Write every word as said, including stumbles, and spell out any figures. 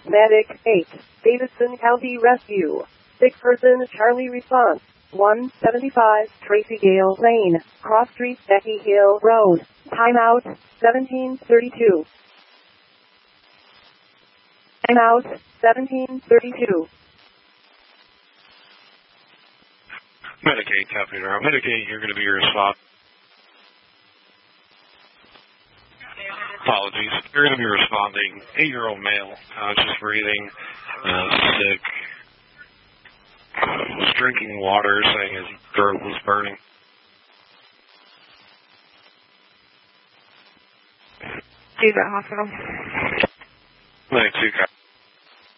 Medic eight, Davidson County Rescue. Sick person, Charlie response. one seventy-five, Tracy Gale Lane, Cross Street, Becky Hill Road. Timeout, seventeen thirty-two. Timeout, seventeen thirty-two. Medic eight, copy now. Medic eight, you're going to be your spot. Apologies. You're going to be responding. Eight-year-old male, conscious breathing, uh, sick, uh, was drinking water, saying his throat was burning. He's at hospital. Medic two, copy.